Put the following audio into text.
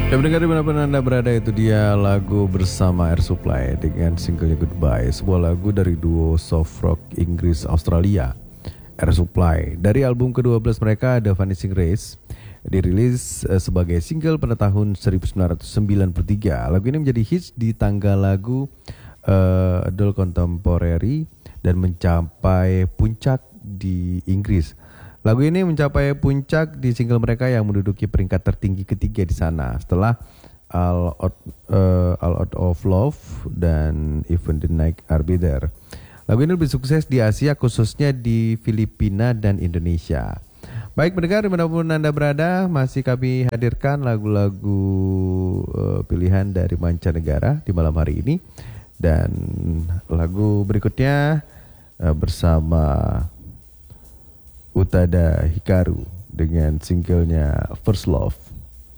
Ya pendengar dimanapun Anda berada, itu dia lagu bersama Air Supply dengan singlenya Goodbye, sebuah lagu dari duo soft rock Inggris Australia Air Supply. Dari album ke-12 mereka, The Vanishing Race, dirilis sebagai single pada tahun 1993. Lagu ini menjadi hits di tangga lagu adult contemporary dan mencapai puncak di Inggris. Lagu ini mencapai puncak di single mereka yang menduduki peringkat tertinggi ketiga di sana setelah All Out of Love dan Even the Night Are Better. Lagu ini lebih sukses di Asia, khususnya di Filipina dan Indonesia. Baik pendengar dimanapun Anda berada, masih kami hadirkan lagu-lagu pilihan dari mancanegara di malam hari ini. Dan lagu berikutnya bersama Utada Hikaru dengan singlenya First Love.